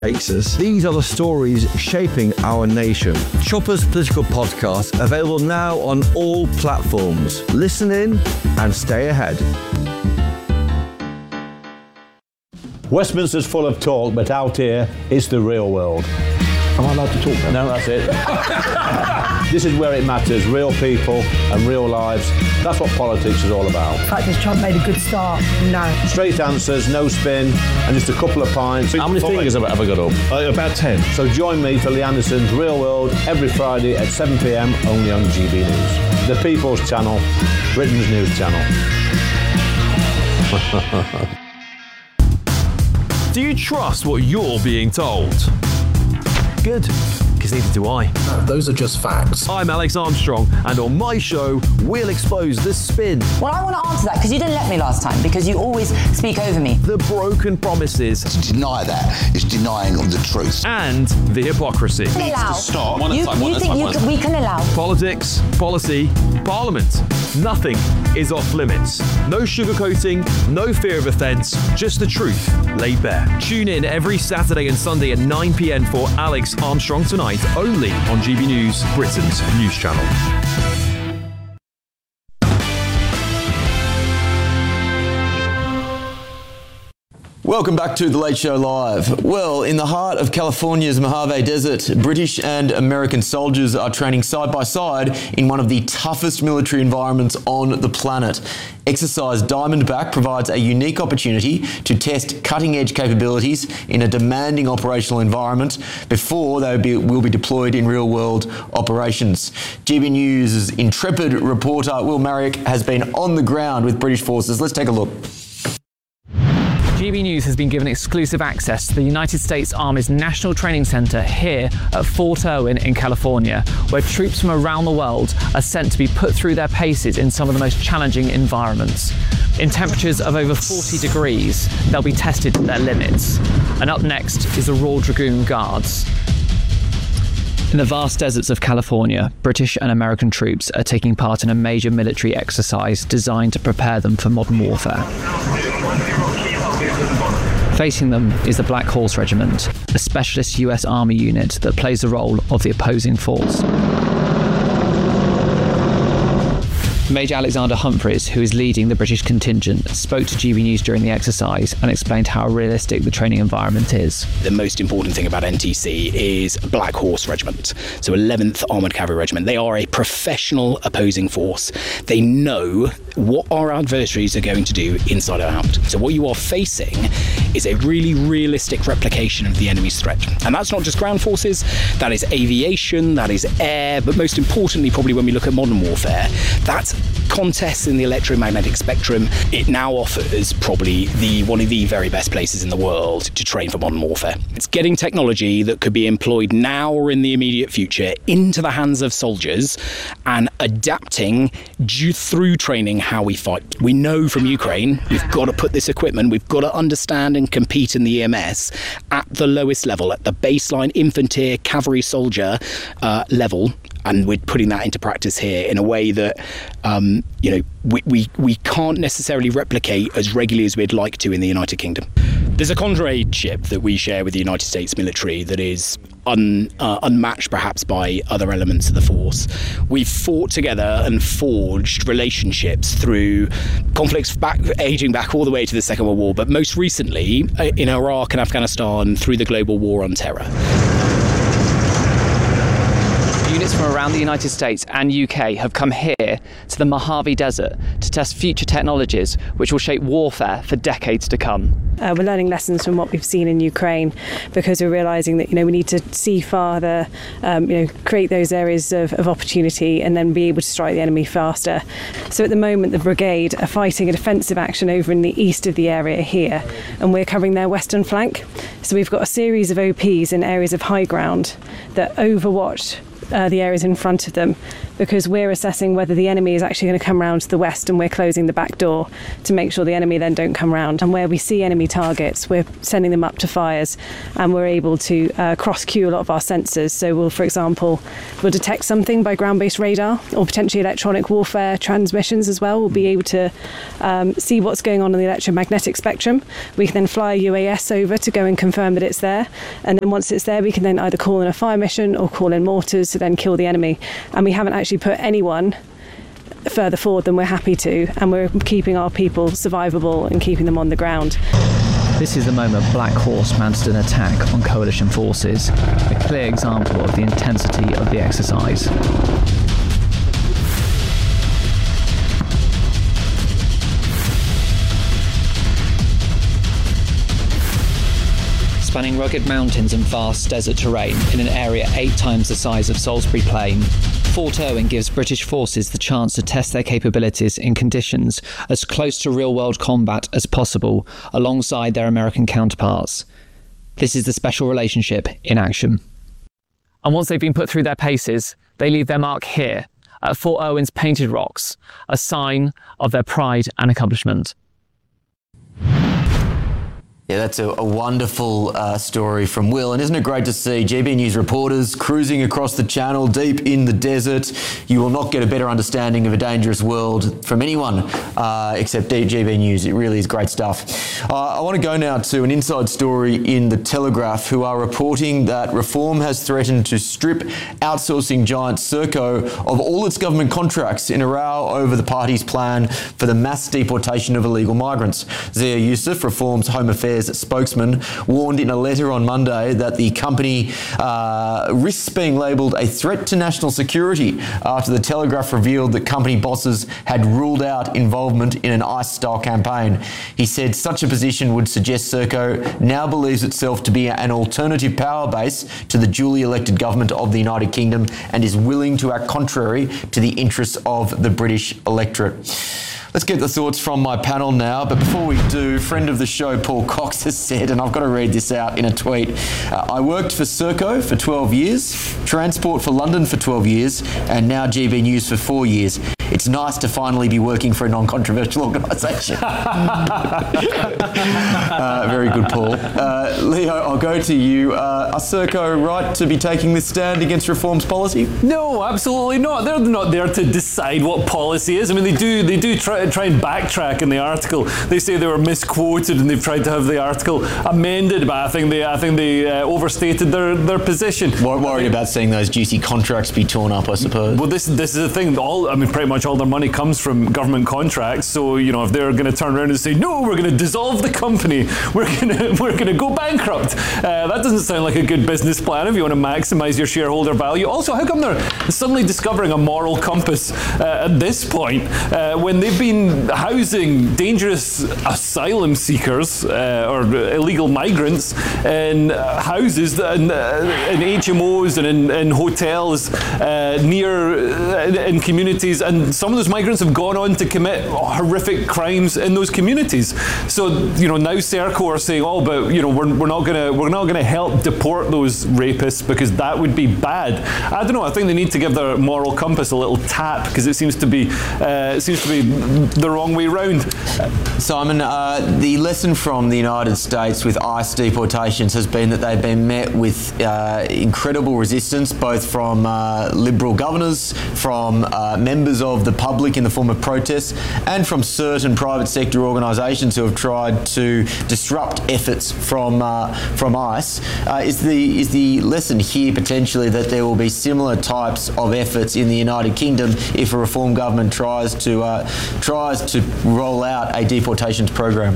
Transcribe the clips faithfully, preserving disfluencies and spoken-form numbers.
Takes us. These are the stories shaping our nation. Chopper's Political Podcast, available now on all platforms. Listen in and stay ahead. Westminster's full of talk, but out here, it's the real world. Am I allowed to talk then? No, that's it. This is where it matters, real people and real lives. That's what politics is all about. In fact, has Trump made a good start? No. Straight answers, no spin, and just a couple of pints. How many fingers have I ever got up? Uh, about ten. So join me for Lee Anderson's Real World every Friday at seven p.m. only on G B News. The People's Channel, Britain's news channel. Do you trust what you're being told? Good, because neither do I. No, those are just facts. I'm Alex Armstrong, and on my show, we'll expose the spin. Well, I want to answer that, because you didn't let me last time, because you always speak over me. The broken promises. To deny that is denying the truth. And the hypocrisy. Allow. Stop. One at You, a time, one you at a think time, you one can, at a we can allow? Politics, policy, parliament. Nothing is off limits. No sugarcoating, no fear of offence, just the truth laid bare. Tune in every Saturday and Sunday at nine p.m. for Alex Armstrong Tonight, only on G B News, Britain's news channel. Welcome back to The Late Show Live. Well, in the heart of California's Mojave Desert, British and American soldiers are training side by side in one of the toughest military environments on the planet. Exercise Diamondback provides a unique opportunity to test cutting-edge capabilities in a demanding operational environment before they will be, will be deployed in real-world operations. G B News' intrepid reporter Will Marriott has been on the ground with British forces. Let's take a look. G B News has been given exclusive access to the United States Army's National Training Center here at Fort Irwin in California, where troops from around the world are sent to be put through their paces in some of the most challenging environments. In temperatures of over forty degrees, they'll be tested at their limits. And up next is the Royal Dragoon Guards. In the vast deserts of California, British and American troops are taking part in a major military exercise designed to prepare them for modern warfare. Facing them is the Black Horse Regiment, a specialist U S Army unit that plays the role of the opposing force. Major Alexander Humphreys, who is leading the British contingent, spoke to G B News during the exercise and explained how realistic the training environment is. The most important thing about N T C is Black Horse Regiment, so eleventh Armoured Cavalry Regiment. They are a professional opposing force. They know what our adversaries are going to do inside or out. So what you are facing is a really realistic replication of the enemy's threat. And that's not just ground forces, that is aviation, that is air, but most importantly, probably when we look at modern warfare, that's contests in the electromagnetic spectrum. It now offers probably the one of the very best places in the world to train for modern warfare. It's getting technology that could be employed now or in the immediate future into the hands of soldiers and adapting due through training how we fight. We know from Ukraine, we've got to put this equipment, we've got to understand and compete in the E M S at the lowest level, at the baseline infantry, cavalry soldier uh, level. And we're putting that into practice here in a way that, um, you know, we, we, we can't necessarily replicate as regularly as we'd like to in the United Kingdom. There's a Condorcet ship that we share with the United States military that is un, uh, unmatched perhaps by other elements of the force. We've fought together and forged relationships through conflicts back, aging back all the way to the Second World War, but most recently in Iraq and Afghanistan through the global war on terror. Units from around the United States and U K have come here to the Mojave Desert to test future technologies which will shape warfare for decades to come. Uh, we're learning lessons from what we've seen in Ukraine, because we're realising that, you know, we need to see farther, um, you know, create those areas of, of opportunity and then be able to strike the enemy faster. So at the moment the brigade are fighting a defensive action over in the east of the area here, and we're covering their western flank. So we've got a series of O Ps in areas of high ground that overwatch uh, the areas in front of them, because we're assessing whether the enemy is actually going to come round to the west, and we're closing the back door to make sure the enemy then don't come round. And where we see enemy targets, we're sending them up to fires, and we're able to uh, cross-cue a lot of our sensors. So we'll, for example, we'll detect something by ground-based radar, or potentially electronic warfare transmissions as well. We'll be able to um, see what's going on in the electromagnetic spectrum. We can then fly a U A S over to go and confirm that it's there, and then once it's there, we can then either call in a fire mission or call in mortars to then kill the enemy. And we haven't actually put anyone further forward than we're happy to, and we're keeping our people survivable and keeping them on the ground. This is the moment Black Horse mounted an attack on coalition forces, a clear example of the intensity of the exercise. Spanning rugged mountains and vast desert terrain in an area eight times the size of Salisbury Plain, Fort Irwin gives British forces the chance to test their capabilities in conditions as close to real-world combat as possible alongside their American counterparts. This is the special relationship in action. And once they've been put through their paces, they leave their mark here, at Fort Irwin's Painted Rocks, a sign of their pride and accomplishment. Yeah, that's a, a wonderful uh, story from Will. And isn't it great to see G B News reporters cruising across the channel deep in the desert? You will not get a better understanding of a dangerous world from anyone uh, except G B News. It really is great stuff. Uh, I want to go now to an inside story in The Telegraph, who are reporting that Reform has threatened to strip outsourcing giant Serco of all its government contracts in a row over the party's plan for the mass deportation of illegal migrants. Zia Yusuf, Reform's Home Affairs spokesman, warned in a letter on Monday that the company uh, risks being labelled a threat to national security after The Telegraph revealed that company bosses had ruled out involvement in an ICE-style campaign. He said such a position would suggest Serco now believes itself to be an alternative power base to the duly elected government of the United Kingdom and is willing to act contrary to the interests of the British electorate. Let's get the thoughts from my panel now. But before we do, friend of the show, Paul Cox, has said, and I've got to read this out in a tweet, uh, I worked for Serco for twelve years, Transport for London for twelve years, and now G B News for four years. It's nice to finally be working for a non-controversial organisation. uh, very good, Paul. Uh, Leo, I'll go to you. Uh, are Serco right to be taking this stand against Reform's policy? No, absolutely not. They're not there to decide what policy is. I mean, they do they do try, try and backtrack in the article. They say they were misquoted and they've tried to have the article amended, but I think they I think they uh, overstated their, their position. We're worried about seeing those juicy contracts be torn up, I suppose. Well, this this is the thing. All I mean, pretty much all their money comes from government contracts. So you know, if they're going to turn around and say no, we're going to dissolve the company, we're going to we're going to go bankrupt. Uh, that doesn't sound like a good business plan if you want to maximise your shareholder value. Also, how come they're suddenly discovering a moral compass uh, at this point uh, when they've been housing dangerous asylum seekers uh, or illegal migrants in houses and uh, in H M Os and in, in hotels uh, near uh, in communities, and some of those migrants have gone on to commit horrific crimes in those communities. So you know, now Serco are saying, oh, but you know, we're, we're not gonna we're not gonna help deport those rapists because that would be bad. I don't know. I think they need to give their moral compass a little tap because it seems to be uh, it seems to be the wrong way round. Simon, uh, the lesson from the United States with ICE deportations has been that they've been met with uh, incredible resistance, both from uh, Liberal governors, from uh, members of the public in the form of protests, and from certain private sector organisations who have tried to disrupt efforts from uh, from ICE. Uh, is the is the lesson here potentially that there will be similar types of efforts in the United Kingdom if a Reform government tries to uh, tries to roll out a deportations program?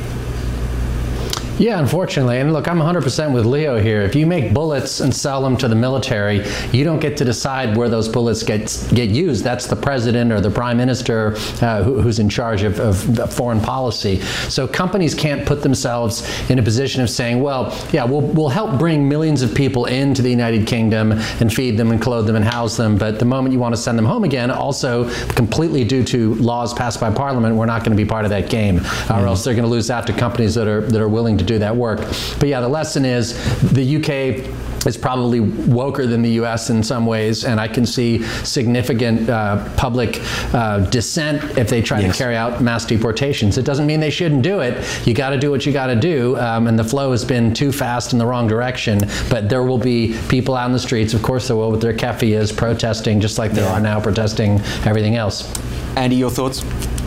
Yeah, unfortunately. And look, I'm one hundred percent with Leo here. If you make bullets and sell them to the military, you don't get to decide where those bullets get get used. That's the president or the prime minister uh, who, who's in charge of, of foreign policy. So companies can't put themselves in a position of saying, well, yeah, we'll, we'll help bring millions of people into the United Kingdom and feed them and clothe them and house them. But the moment you want to send them home again, also completely due to laws passed by Parliament, we're not going to be part of that game, mm-hmm. or else they're going to lose out to companies that are that are willing to do that work. But yeah, the lesson is the U K is probably woker than the U S in some ways, and I can see significant uh, public uh, dissent if they try yes. to carry out mass deportations. It doesn't mean they shouldn't do it. You got to do what you got to do, um, and the flow has been too fast in the wrong direction. But there will be people out in the streets, of course there will, with their keffiyehs protesting, just like there yeah. are now protesting everything else. Andy, your thoughts?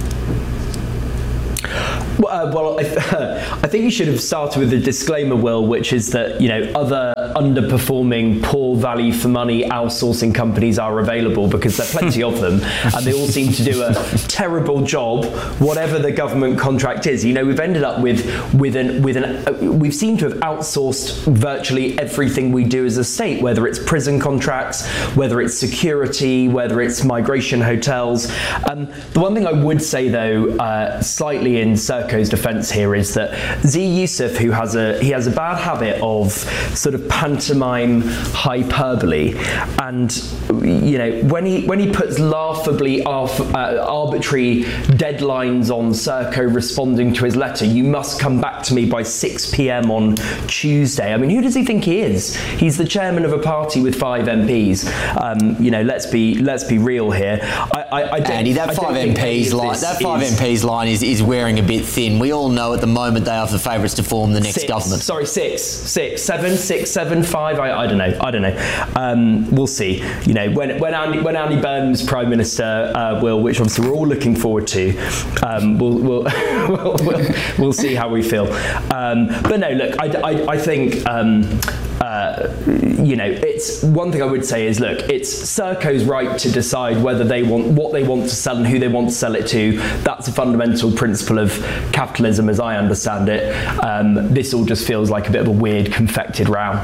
Well, uh, well I, th- I think you should have started with the disclaimer, Will, which is that, you know, other underperforming, poor value for money outsourcing companies are available, because there are plenty of them, and they all seem to do a terrible job, whatever the government contract is. You know, we've ended up with with an with an uh, we've seemed to have outsourced virtually everything we do as a state, whether it's prison contracts, whether it's security, whether it's migration hotels. Um, the one thing I would say, though, uh, slightly in Serco's defence here, is that Zee Youssef, who has a he has a bad habit of sort of pantomime hyperbole, and you know, when he when he puts laughably arf, uh, arbitrary deadlines on Serco responding to his letter, you must come back to me by six p.m. on Tuesday. I mean, who does he think he is? He's the chairman of a party with five M Ps. Um, you know, let's be let's be real here. I, I, I don't, Andy, that I five M Ps line, that five is, M Ps line is, is wearing a bit thin. We all know at the moment they are the favourites to form the next six, government. Sorry, six, six, seven, six, seven, five. I, I don't know. I don't know. Um, we'll see. You know, when when Andy when Andy Burnham's Prime Minister, uh, will, which obviously we're all looking forward to, um, we'll, we'll, we'll we'll we'll see how we feel. Um, but no, look, I, I, I think. Um, Uh, you know, it's one thing I would say is, look, it's Serco's right to decide whether they want what they want to sell and who they want to sell it to. That's a fundamental principle of capitalism, as I understand it. Um, this all just feels like a bit of a weird, confected row.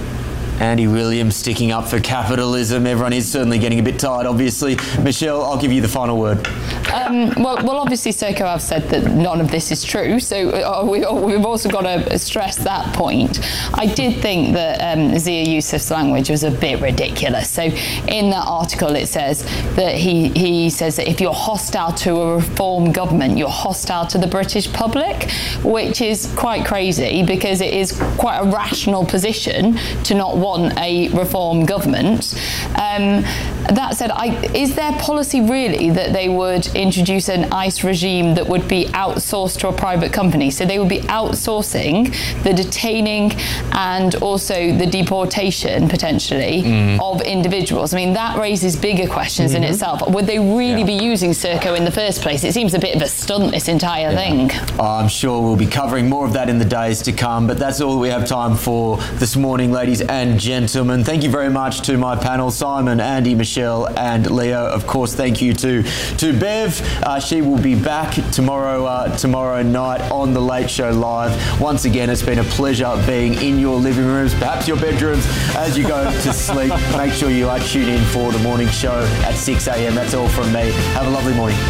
Andy Williams sticking up for capitalism. Everyone is certainly getting a bit tired, obviously. Michelle, I'll give you the final word. Um, well, well, obviously Serco have said that none of this is true, so uh, we, we've also got to stress that point. I did think that um, Zee Youssef's language was a bit ridiculous. So in that article it says that he, he says that if you're hostile to a reform government, you're hostile to the British public, which is quite crazy, because it is quite a rational position to not want a reform government. Um, that said, I, is their policy really that they would introduce an ICE regime that would be outsourced to a private company? So they would be outsourcing the detaining and also the deportation, potentially, mm. of individuals. I mean, that raises bigger questions mm-hmm. in itself. Would they really yeah. be using Serco in the first place? It seems a bit of a stunt, this entire yeah. thing. I'm sure we'll be covering more of that in the days to come, but that's all we have time for this morning, ladies and gentlemen. Thank you very much to my panel, Simon, Andy, Michelle and Leo. Of course, thank you to, to Bev. Uh, she will be back tomorrow uh, tomorrow night on The Late Show Live. Once again, it's been a pleasure being in your living rooms, perhaps your bedrooms, as you go to sleep. Make sure you are tuned in for the morning show at six a.m. That's all from me. Have a lovely morning.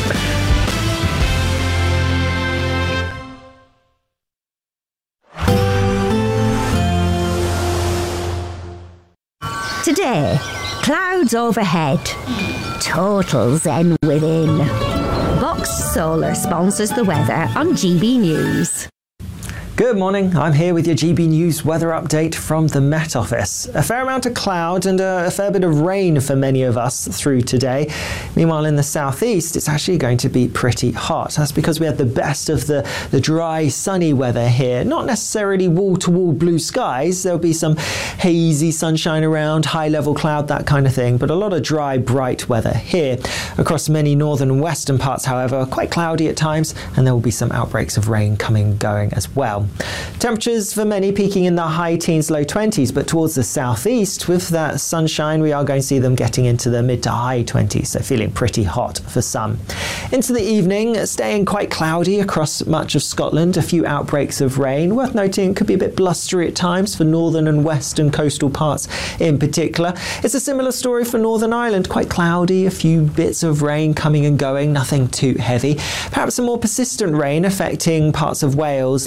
Today, clouds overhead, total zen within. Vox Solar sponsors the weather on G B News. Good morning, I'm here with your G B News weather update from the Met Office. A fair amount of cloud and a, a fair bit of rain for many of us through today. Meanwhile, in the southeast, it's actually going to be pretty hot. That's because we had the best of the, the dry, sunny weather here. Not necessarily wall-to-wall blue skies. There'll be some hazy sunshine around, high-level cloud, that kind of thing, but a lot of dry, bright weather here. Across many northern and western parts, however, quite cloudy at times, and there will be some outbreaks of rain coming and going as well. Temperatures for many peaking in the high teens, low twenties, but towards the southeast, with that sunshine, we are going to see them getting into the mid to high twenties, so feeling pretty hot for some. Into the evening, staying quite cloudy across much of Scotland, a few outbreaks of rain. Worth noting, it could be a bit blustery at times for northern and western coastal parts in particular. It's a similar story for Northern Ireland, quite cloudy, a few bits of rain coming and going, nothing too heavy. Perhaps some more persistent rain affecting parts of Wales later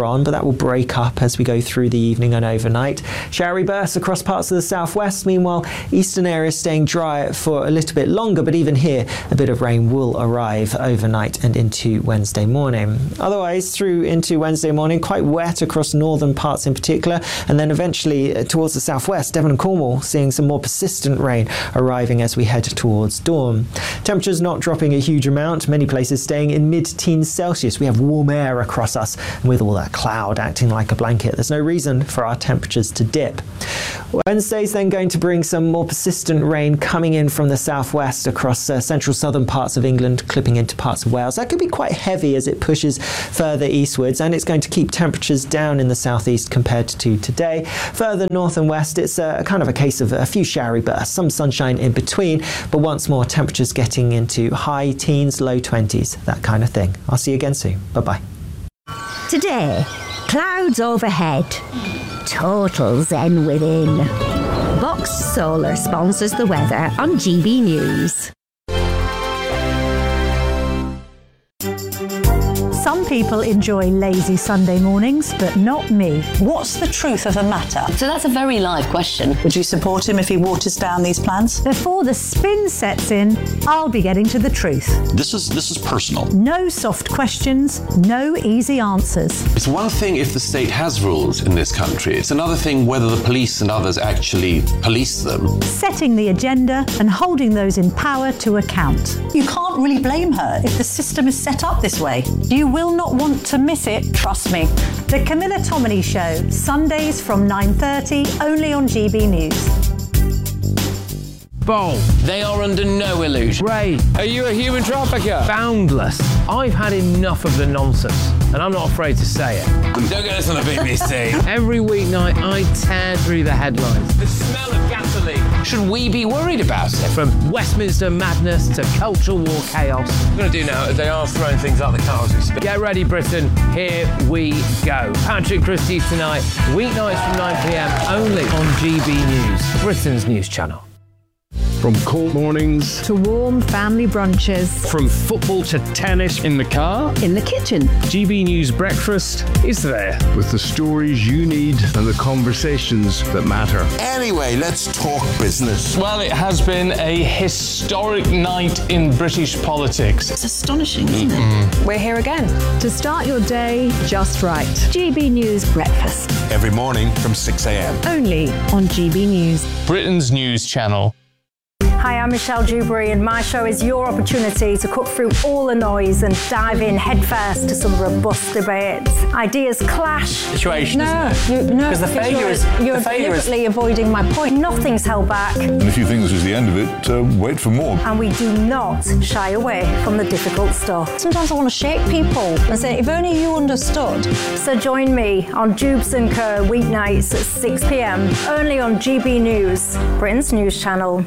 later on, but that will break up as we go through the evening and overnight. Showery bursts across parts of the southwest. Meanwhile, eastern areas staying dry for a little bit longer, but even here, a bit of rain will arrive overnight and into Wednesday morning. Otherwise, through into Wednesday morning, quite wet across northern parts in particular, and then eventually uh, towards the southwest, Devon and Cornwall, seeing some more persistent rain arriving as we head towards dawn. Temperatures not dropping a huge amount, many places staying in mid-teens Celsius. We have warm air across us, and with all that cloud acting like a blanket, there's no reason for our temperatures to dip. Wednesday's then going to bring some more persistent rain coming in from the southwest across uh, central southern parts of England, clipping into parts of Wales. That could be quite heavy as it pushes further eastwards, and it's going to keep temperatures down in the southeast compared to today. Further north and west, it's a kind of a case of a few showery bursts, some sunshine in between, but once more temperatures getting into high teens, low twenties, that kind of thing. I'll see you again soon. Bye-bye. Today, clouds overhead, total zen within. Box Solar sponsors the weather on G B News. Some people enjoy lazy Sunday mornings, but not me. What's the truth of the matter? So that's a very live question. Would you support him if he waters down these plans? Before the spin sets in, I'll be getting to the truth. This is this is personal. No soft questions, no easy answers. It's one thing if the state has rules in this country. It's another thing whether the police and others actually police them. Setting the agenda and holding those in power to account. You can't really blame her if the system is set up this way. You will not want to miss it, trust me. The Camilla Tominey Show, Sundays from nine thirty, only on G B News. Bold. They are under no illusion. Ray, are you a human trafficker? Boundless. I've had enough of the nonsense, and I'm not afraid to say it. Don't get us on the B B C. Every weeknight, I tear through the headlines. The smell of gasoline. Should we be worried about it? From Westminster madness to cultural war chaos. What we're going to do now is they are throwing things out the car as we speak. Get ready, Britain. Here we go. Patrick Christie's tonight, weeknights from nine p m, only on G B News, Britain's news channel. From cold mornings to warm family brunches, from football to tennis in the car, in the kitchen, G B News Breakfast is there with the stories you need and the conversations that matter. Anyway, let's talk business. Well, it has been a historic night in British politics. It's astonishing, isn't it? We're here again to start your day just right. G B News Breakfast. Every morning from six a m. Only on G B News, Britain's news channel. Hi, I'm Michelle Dewberry, and my show is your opportunity to cut through all the noise and dive in headfirst to some robust debates. Ideas clash. Situation. No, you, no, because the failure you're, is you're the failure deliberately is... avoiding my point. Nothing's held back. And if you think this is the end of it, uh, wait for more. And we do not shy away from the difficult stuff. Sometimes I want to shake people and say, if only you understood. So join me on Jubes and Co weeknights at six p m, only on G B News, Britain's news channel.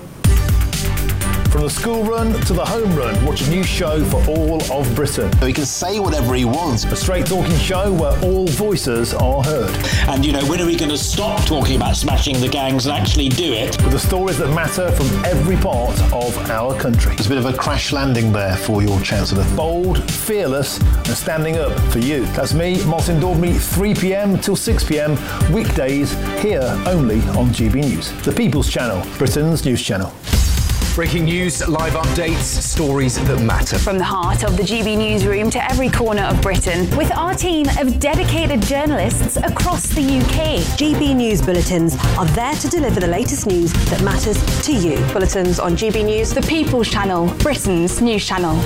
From the school run to the home run, watch a new show for all of Britain. He can say whatever he wants. A straight talking show where all voices are heard. And, you know, when are we going to stop talking about smashing the gangs and actually do it? With the stories that matter from every part of our country. There's a bit of a crash landing there for your Chancellor. Bold, fearless and standing up for you. That's me, Martin Daubney, three p m till six p m, weekdays, here only on G B News. The People's Channel, Britain's news channel. Breaking news, live updates, stories that matter. From the heart of the G B newsroom to every corner of Britain, with our team of dedicated journalists across the U K. G B News bulletins are there to deliver the latest news that matters to you. Bulletins on G B News, the People's Channel, Britain's news channel.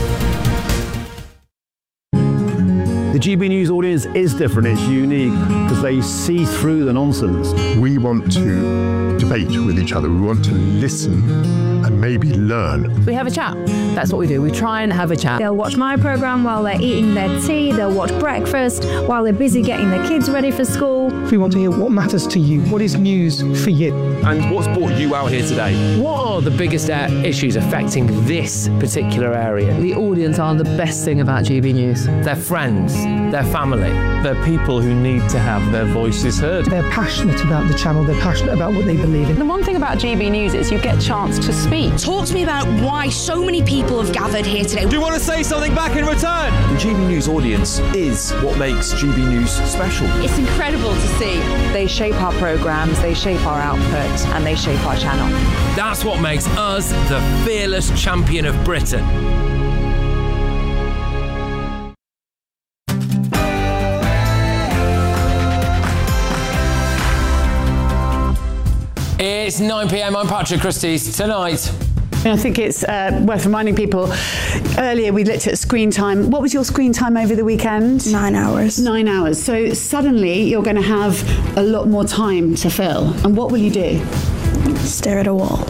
The G B News audience is different, it's unique, because they see through the nonsense. We want to debate with each other, we want to listen and maybe learn. We have a chat. That's what we do. We try and have a chat. They'll watch my programme while they're eating their tea, they'll watch breakfast while they're busy getting their kids ready for school. We want to hear what matters to you, what is news for you. And what's brought you out here today? What are the biggest uh, issues affecting this particular area? The audience are the best thing about G B News. Their friends, They're family. They're people who need to have their voices heard. They're passionate about the channel. They're passionate about what they believe in. The one thing about G B News is you get a chance to speak. Talk to me about why so many people have gathered here today. Do you want to say something back in return? The G B News audience is what makes G B News special. It's incredible to see. They shape our programmes, they shape our output, and they shape our channel. That's what makes us the fearless champion of Britain. It's nine p m. I'm Patrick Christys. Tonight. I think it's uh, worth reminding people, earlier we looked at screen time. What was your screen time over the weekend? Nine hours. Nine hours. So suddenly you're going to have a lot more time to fill. And what will you do? Stare at a wall.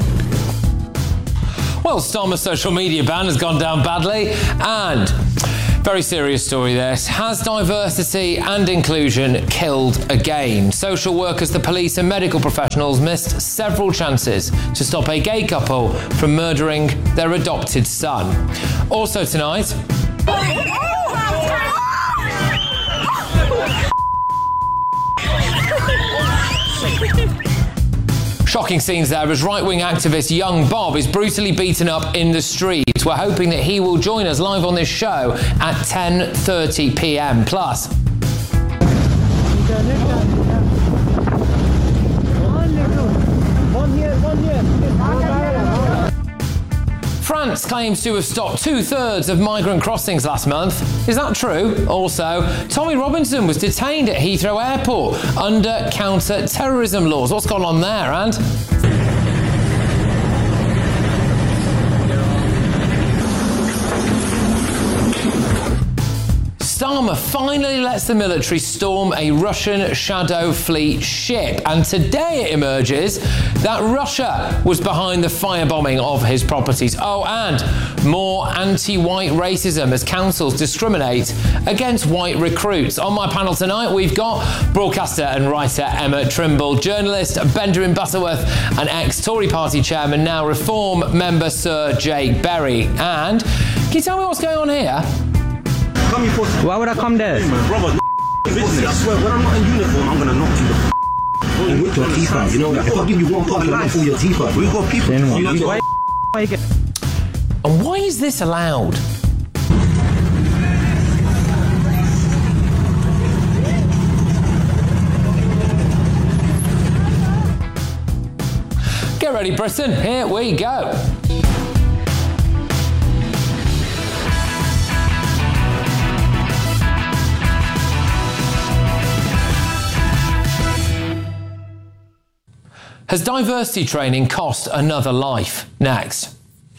Well, Starmer's social media ban has gone down badly, and very serious story this. Has diversity and inclusion killed again? Social workers, the police and medical professionals missed several chances to stop a gay couple from murdering their adopted son. Also tonight... Shocking scenes there as right-wing activist Young Bob is brutally beaten up in the streets. We're hoping that he will join us live on this show at ten thirty p m. Plus... France claims to have stopped two-thirds of migrant crossings last month. Is that true? Also, Tommy Robinson was detained at Heathrow Airport under counter-terrorism laws. What's gone on there, and... Starmer finally lets the military storm a Russian Shadow Fleet ship, and today it emerges that Russia was behind the firebombing of his properties. Oh, and more anti-white racism as councils discriminate against white recruits. On my panel tonight, we've got broadcaster and writer Emma Trimble, journalist Benjamin Butterworth, and ex-Tory party chairman, now Reform member Sir Jake Berry. And can you tell me what's going on here? Why would I come there? Brother, business. I swear, when I'm not in uniform, I'm gonna knock you the f- and whip your teeth out. You know that? If I give you one punch, I'll pull your teeth out. We've got people. Then you know, why, why get- And why is this allowed? Get ready, Britain. Here we go. Has diversity training cost another life? Next.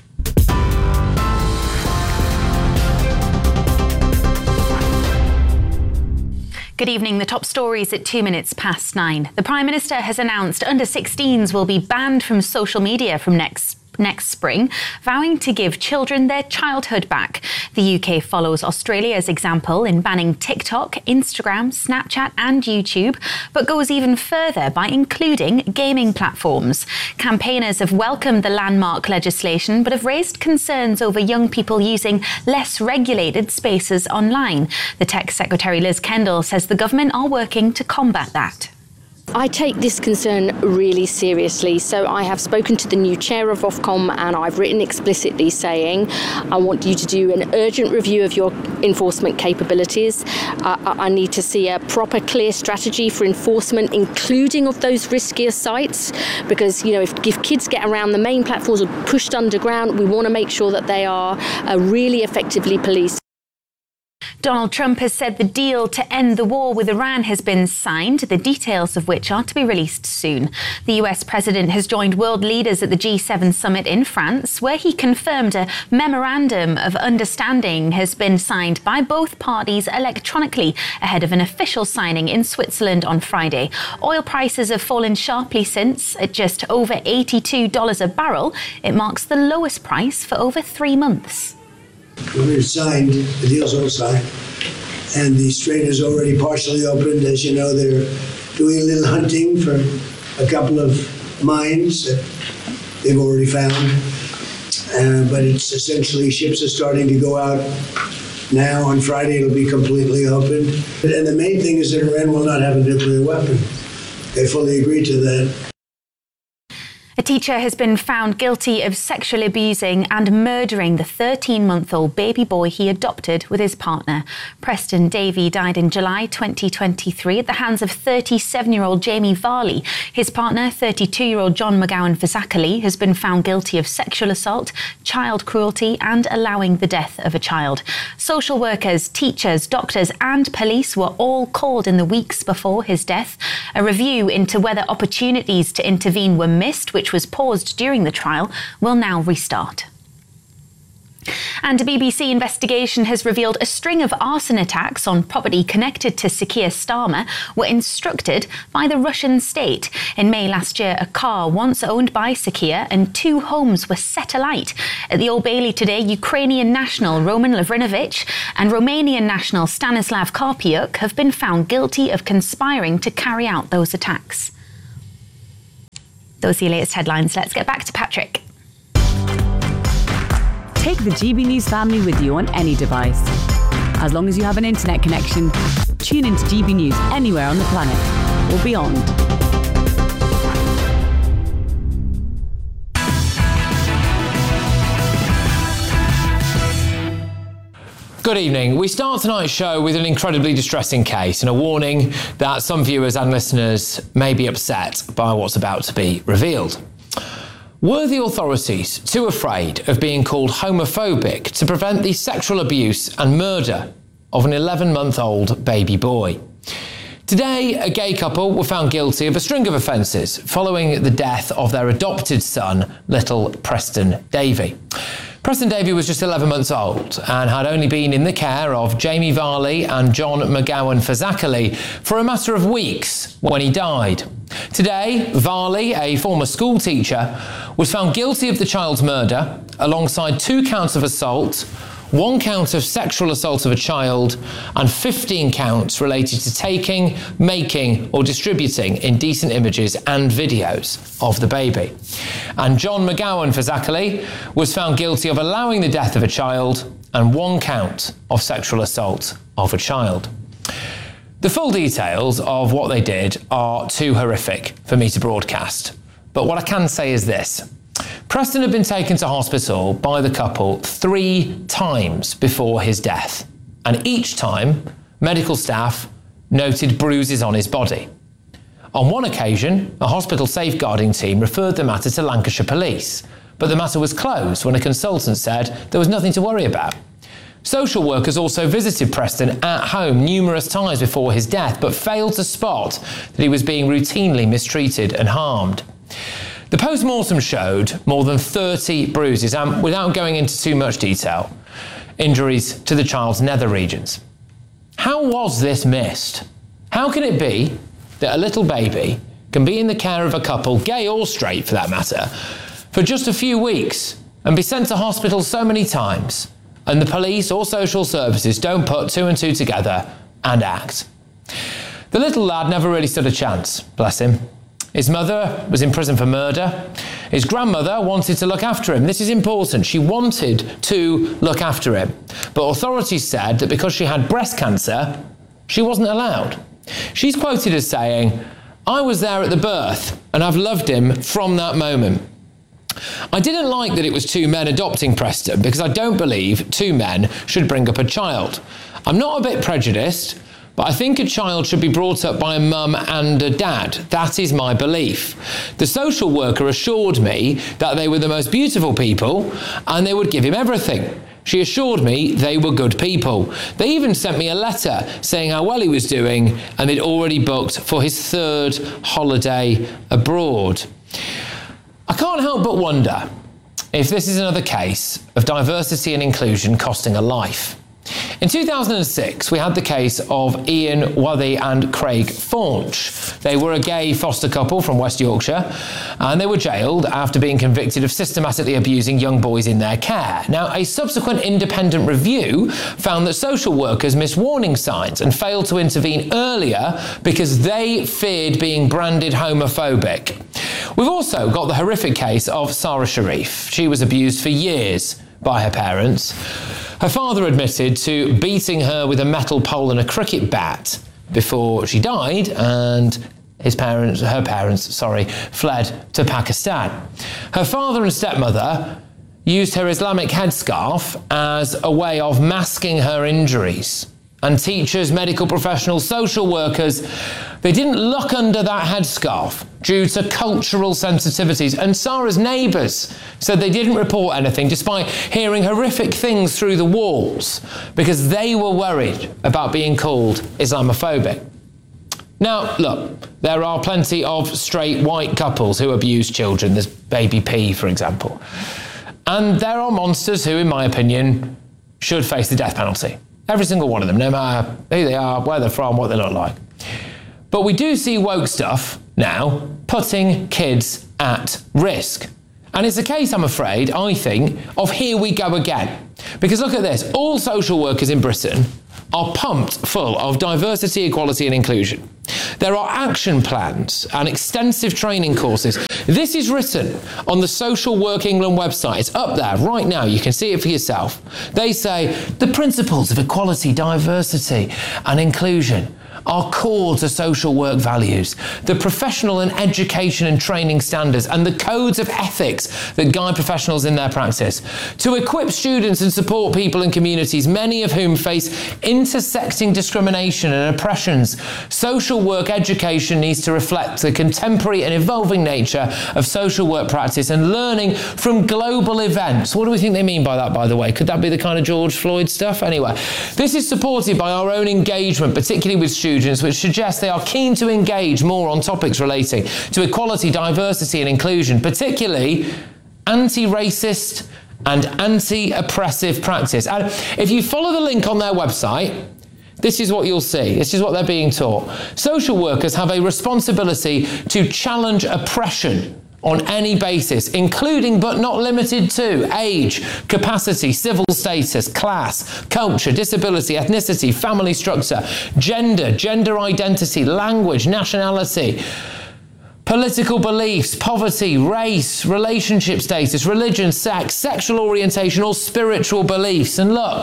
Good evening. The top stories at two minutes past nine. The Prime Minister has announced under sixteens will be banned from social media from next next spring, vowing to give children their childhood back. The U K follows Australia's example in banning TikTok, Instagram, Snapchat and YouTube, but goes even further by including gaming platforms. Campaigners have welcomed the landmark legislation, but have raised concerns over young people using less regulated spaces online. The Tech Secretary Liz Kendall says the government are working to combat that. I take this concern really seriously, so I have spoken to the new chair of Ofcom and I've written explicitly saying I want you to do an urgent review of your enforcement capabilities. Uh, I need to see a proper, clear strategy for enforcement, including of those riskier sites, because, you know, if, if kids get around the main platforms or pushed underground, we want to make sure that they are uh, really effectively policed. Donald Trump has said the deal to end the war with Iran has been signed, the details of which are to be released soon. The U S president has joined world leaders at the G seven summit in France, where he confirmed a memorandum of understanding has been signed by both parties electronically ahead of an official signing in Switzerland on Friday. Oil prices have fallen sharply since, at just over eighty-two dollars a barrel. It marks the lowest price for over three months. When it's signed, the deal's all signed, and the strait is already partially opened. As you know, they're doing a little hunting for a couple of mines that they've already found, uh, but it's essentially ships are starting to go out Now, on Friday, it'll be completely open. And the main thing is that Iran will not have a nuclear weapon. They fully agree to that. A teacher has been found guilty of sexually abusing and murdering the thirteen-month-old baby boy he adopted with his partner. Preston Davey died in July twenty twenty-three at the hands of thirty-seven-year-old Jamie Varley. His partner, thirty-two-year-old John McGowan Fazakali, has been found guilty of sexual assault, child cruelty and allowing the death of a child. Social workers, teachers, doctors and police were all called in the weeks before his death. A review into whether opportunities to intervene were missed, which was paused during the trial, will now restart. And a B B C investigation has revealed a string of arson attacks on property connected to Sir Keir Starmer were instructed by the Russian state. In May last year, a car once owned by Sir Keir and two homes were set alight. At the Old Bailey today, Ukrainian national Roman Lavrinovich and Romanian national Stanislav Karpiuk have been found guilty of conspiring to carry out those attacks. Those are your latest headlines. Let's get back to Patrick. Take the G B News family with you on any device. As long as you have an internet connection, tune into G B News anywhere on the planet or beyond. Good evening. We start tonight's show with an incredibly distressing case and a warning that some viewers and listeners may be upset by what's about to be revealed. Were the authorities too afraid of being called homophobic to prevent the sexual abuse and murder of an eleven-month-old baby boy? Today, a gay couple were found guilty of a string of offences following the death of their adopted son, little Preston Davey. Preston Davey was just eleven months old and had only been in the care of Jamie Varley and John McGowan Fazakali for a matter of weeks when he died. Today, Varley, a former school teacher, was found guilty of the child's murder alongside two counts of assault, one count of sexual assault of a child and fifteen counts related to taking, making or distributing indecent images and videos of the baby. And John McGowan Fazakali was found guilty of allowing the death of a child and one count of sexual assault of a child. The full details of what they did are too horrific for me to broadcast, but what I can say is this. Preston had been taken to hospital by the couple three times before his death, and each time, medical staff noted bruises on his body. On one occasion, a hospital safeguarding team referred the matter to Lancashire Police, but the matter was closed when a consultant said there was nothing to worry about. Social workers also visited Preston at home numerous times before his death, but failed to spot that he was being routinely mistreated and harmed. The post-mortem showed more than thirty bruises and, without going into too much detail, injuries to the child's nether regions. How was this missed? How can it be that a little baby can be in the care of a couple, gay or straight for that matter, for just a few weeks and be sent to hospital so many times, and the police or social services don't put two and two together and act? The little lad never really stood a chance, bless him. His mother was in prison for murder. His grandmother wanted to look after him. This is important. She wanted to look after him. But authorities said that because she had breast cancer, she wasn't allowed. She's quoted as saying, "I was there at the birth and I've loved him from that moment." I didn't like that it was two men adopting Preston because I don't believe two men should bring up a child. I'm not a bit prejudiced, but I think a child should be brought up by a mum and a dad. That is my belief. The social worker assured me that they were the most beautiful people and they would give him everything. She assured me they were good people. They even sent me a letter saying how well he was doing and they'd already booked for his third holiday abroad. I can't help but wonder if this is another case of diversity and inclusion costing a life. In two thousand six, we had the case of Ian Waddy and Craig Faunch. They were a gay foster couple from West Yorkshire, and they were jailed after being convicted of systematically abusing young boys in their care. Now, a subsequent independent review found that social workers missed warning signs and failed to intervene earlier because they feared being branded homophobic. We've also got the horrific case of Sarah Sharif. She was abused for years by her parents. Her father admitted to beating her with a metal pole and a cricket bat before she died, and his parents, her parents, sorry, fled to Pakistan. Her father and stepmother used her Islamic headscarf as a way of masking her injuries. And teachers, medical professionals, social workers, they didn't look under that headscarf due to cultural sensitivities. And Sarah's neighbours said they didn't report anything despite hearing horrific things through the walls because they were worried about being called Islamophobic. Now, look, there are plenty of straight white couples who abuse children. There's Baby P, for example. And there are monsters who, in my opinion, should face the death penalty. Every single one of them, no matter who they are, where they're from, what they look like. But we do see woke stuff now putting kids at risk. And it's a case, I'm afraid, I think, of here we go again. Because look at this, all social workers in Britain are pumped full of diversity, equality and inclusion. There are action plans and extensive training courses. This is written on the Social Work England website. It's up there right now. You can see it for yourself. They say the principles of equality, diversity and inclusion are core to social work values, the professional and education and training standards and the codes of ethics that guide professionals in their practice, to equip students and support people and communities, many of whom face intersecting discrimination and oppressions. Social work education needs to reflect the contemporary and evolving nature of social work practice and learning from global events. What do we think they mean by that, by the way? Could that be the kind of George Floyd stuff? Anyway, this is supported by our own engagement, particularly with students, which suggests they are keen to engage more on topics relating to equality, diversity and inclusion, particularly anti-racist and anti-oppressive practice. And if you follow the link on their website, this is what you'll see. This is what they're being taught. Social workers have a responsibility to challenge oppression on any basis, including but not limited to age, capacity, civil status, class, culture, disability, ethnicity, family structure, gender, gender identity, language, nationality, political beliefs, poverty, race, relationship status, religion, sex, sexual orientation, or spiritual beliefs. And look,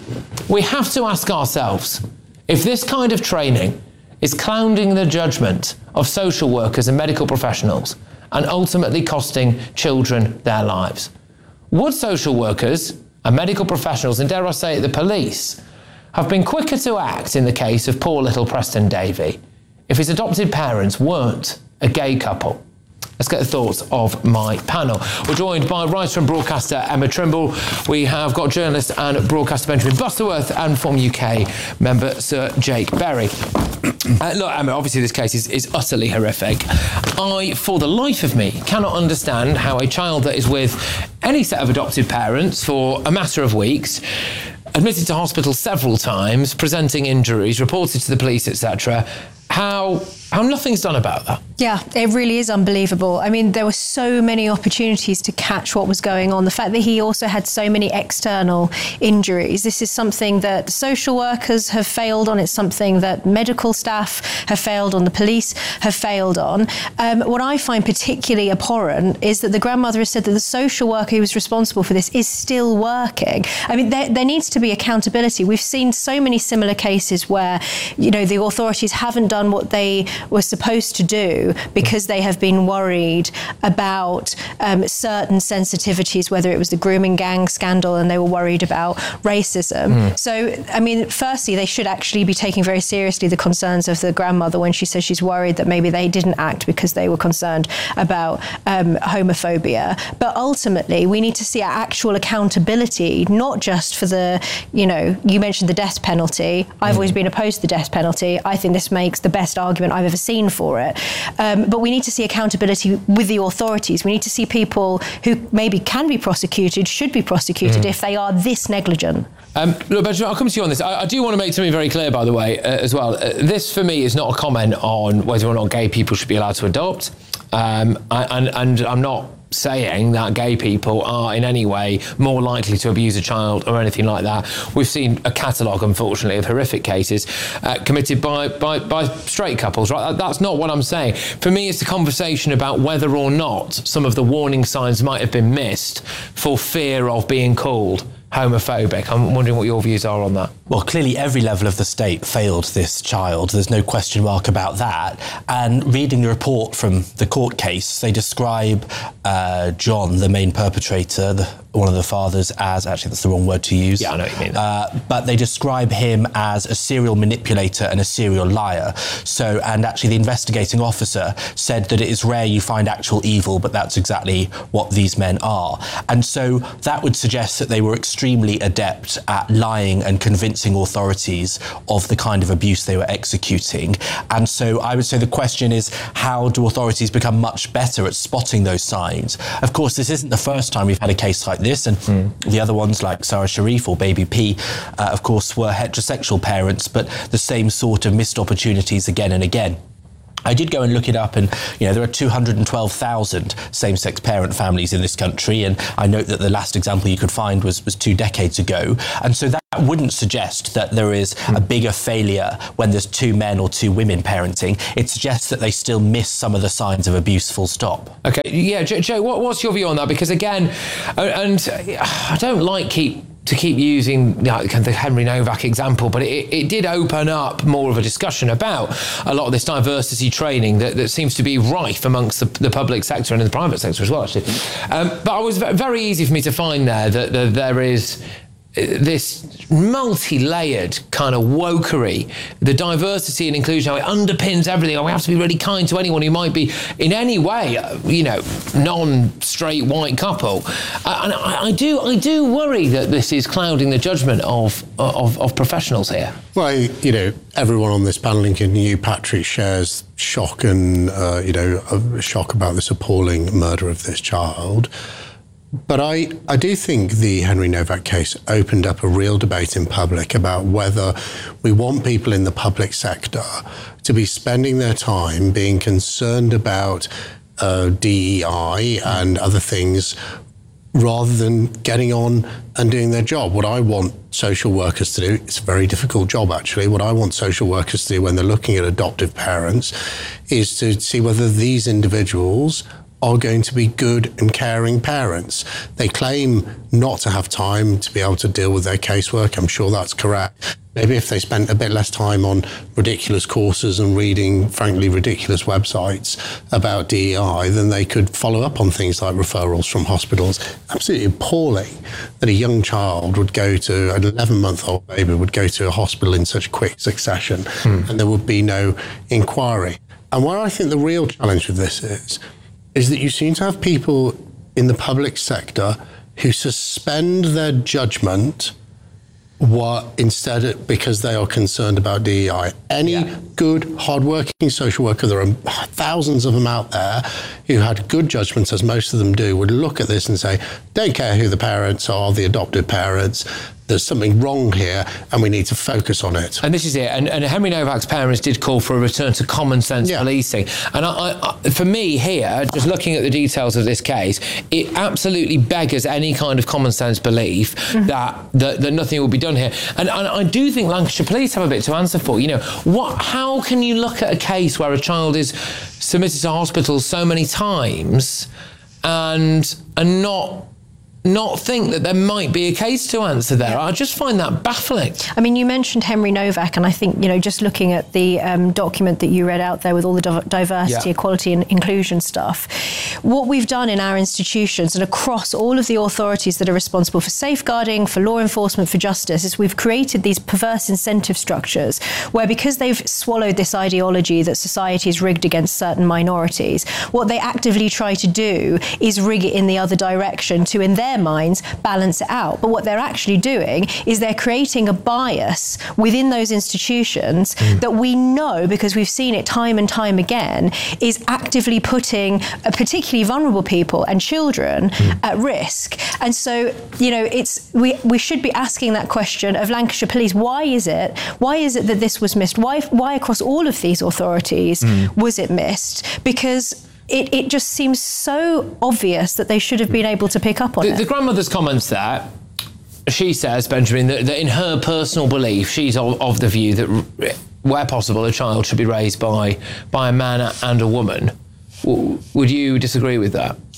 we have to ask ourselves if this kind of training is clouding the judgment of social workers and medical professionals and ultimately costing children their lives. Would social workers and medical professionals, and dare I say it, the police, have been quicker to act in the case of poor little Preston Davey if his adopted parents weren't a gay couple? Let's get the thoughts of my panel. We're joined by writer and broadcaster Emma Trimble. We have got journalist and broadcaster Benjamin Butterworth and Form U K member Sir Jake Berry. Uh, look, Emma, obviously this case is, is utterly horrific. I, for the life of me, cannot understand how a child that is with any set of adopted parents for a matter of weeks, admitted to hospital several times, presenting injuries, reported to the police, et cetera, how how nothing's done about that. Yeah, it really is unbelievable. I mean, there were so many opportunities to catch what was going on. The fact that he also had so many external injuries. This is something that social workers have failed on. It's something that medical staff have failed on. The police have failed on. Um, what I find particularly abhorrent is that the grandmother has said that the social worker who was responsible for this is still working. I mean, there, there needs to be accountability. We've seen so many similar cases where, you know, the authorities haven't done what they were supposed to do because they have been worried about um, certain sensitivities, whether it was the grooming gang scandal and they were worried about racism. Mm. So, I mean, firstly, they should actually be taking very seriously the concerns of the grandmother when she says she's worried that maybe they didn't act because they were concerned about um, homophobia. But ultimately, we need to see actual accountability, not just for the, you know, you mentioned the death penalty. I've mm. always been opposed to the death penalty. I think this makes the best argument I've ever seen for it. Um, but we need to see accountability with the authorities. We need to see people who maybe can be prosecuted, should be prosecuted mm. if they are this negligent. Um, look, Benjamin, I'll come to you on this. I, I do want to make something very clear, by the way, uh, as well. Uh, this, for me, is not a comment on whether or not gay people should be allowed to adopt. Um, and, and I'm not saying that gay people are in any way more likely to abuse a child or anything like that. We've seen a catalogue, unfortunately, of horrific cases uh, committed by, by, by straight couples, right? That's not what I'm saying. For me, it's a conversation about whether or not some of the warning signs might have been missed for fear of being called homophobic. I'm wondering what your views are on that. Well, clearly every level of the state failed this child. There's no question mark about that. And reading the report from the court case, they describe uh, John, the main perpetrator, the, one of the fathers, as, actually that's the wrong word to use. Yeah, I know what you mean. Uh, but they describe him as a serial manipulator and a serial liar. So, and actually the investigating officer said that it is rare you find actual evil, but that's exactly what these men are. And so that would suggest that they were extremely adept at lying and convincing authorities of the kind of abuse they were executing. And so I would say the question is, how do authorities become much better at spotting those signs? Of course, this isn't the first time we've had a case like this, and mm. the other ones like Sarah Sharif or Baby P, uh, of course, were heterosexual parents, but the same sort of missed opportunities again and again. I did go and look it up, and you know there are two hundred twelve thousand same-sex parent families in this country, and I note that the last example you could find was, was two decades ago, and so that wouldn't suggest that there is a bigger failure when there's two men or two women parenting. It suggests that they still miss some of the signs of abuse, full stop. Okay, yeah, Joe, Joe what, what's your view on that? Because again, and I don't like keep to keep using you know, the Henry Novak example, but it, it did open up more of a discussion about a lot of this diversity training that, that seems to be rife amongst the, the public sector and in the private sector as well, actually. Um, but it was very easy for me to find there that, that there is this multi-layered kind of wokery, the diversity and inclusion, how it underpins everything. We have to be really kind to anyone who might be in any way, you know, non-straight white couple. Uh, and I, I do, I do worry that this is clouding the judgment of of, of professionals here. Well, you know, everyone on this panel, including you, Patrick, shares shock and uh, you know, uh, shock about this appalling murder of this child. But I, I do think the Henry Novak case opened up a real debate in public about whether we want people in the public sector to be spending their time being concerned about uh, D E I and other things rather than getting on and doing their job. What I want social workers to do, it's a very difficult job actually, what I want social workers to do when they're looking at adoptive parents is to see whether these individuals are going to be good and caring parents. They claim not to have time to be able to deal with their casework. I'm sure that's correct. Maybe if they spent a bit less time on ridiculous courses and reading, frankly, ridiculous websites about D E I, then they could follow up on things like referrals from hospitals. Absolutely appalling that a young child would go to, an eleven-month-old baby would go to a hospital in such quick succession, hmm. and there would be no inquiry. And where I think the real challenge with this is, is that you seem to have people in the public sector who suspend their judgment what, instead of, because they are concerned about D E I. Any yeah. good, hardworking social worker, there are thousands of them out there who had good judgments, as most of them do, would look at this and say, don't care who the parents are, the adopted parents, there's something wrong here and we need to focus on it. And this is it. And, and Henry Novak's parents did call for a return to common sense yeah. policing. And I, I, for me here, just looking at the details of this case, it absolutely beggars any kind of common sense belief mm-hmm. that, that that nothing will be done here. And, and I do think Lancashire Police have a bit to answer for. You know, what? How can you look at a case where a child is submitted to hospital so many times and and not not think that there might be a case to answer there? I just find that baffling. I mean, you mentioned Henry Novak, and I think, you know, just looking at the um, document that you read out there with all the diversity, yeah. equality and inclusion stuff, what we've done in our institutions and across all of the authorities that are responsible for safeguarding, for law enforcement, for justice, is we've created these perverse incentive structures where, because they've swallowed this ideology that society is rigged against certain minorities, what they actively try to do is rig it in the other direction to, in their minds, balance it out. But what they're actually doing is they're creating a bias within those institutions mm. that we know, because we've seen it time and time again, is actively putting uh, particularly vulnerable people and children mm. at risk. And so, you know, it's we we should be asking that question of Lancashire Police. Why is it? Why is it that this was missed? Why why across all of these authorities mm. was it missed? Because It, it just seems so obvious that they should have been able to pick up on the, it. The grandmother's comments there, she says, Benjamin, that, that in her personal belief, she's of, of the view that where possible, a child should be raised by by a man and a woman. W- would you disagree with that?